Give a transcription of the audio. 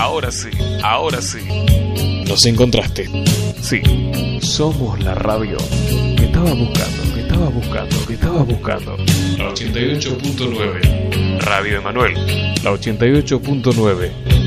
Ahora sí, ahora sí. Nos encontraste. Sí, somos la radio que estaba buscando. La 88.9. Radio Emanuel, la 88.9.